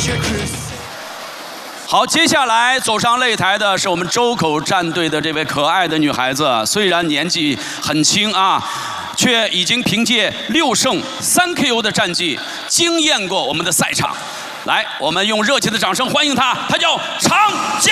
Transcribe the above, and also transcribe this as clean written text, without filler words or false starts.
好，接下来走上擂台的是我们周口战队的这位可爱的女孩子，虽然年纪很轻啊，却已经凭借6胜3 KO 的战绩惊艳过我们的赛场。来，我们用热切的掌声欢迎她，她叫常佳。